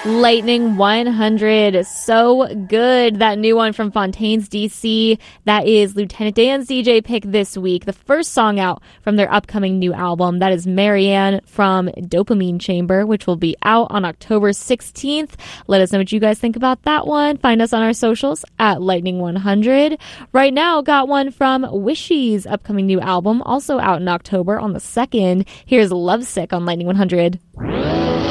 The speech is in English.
Lightning 100, so good. That new one from Fontaines DC. That is Lieutenant Dan's DJ pick this week. The first song out from their upcoming new album. That is Marianne from Dopamine Chamber, which will be out on October 16th. Let us know what you guys think about that one. Find us on our socials at Lightning 100. Right now, got one from Wishy's upcoming new album, also out in October on the 2nd. Here's Lovesick on Lightning 100.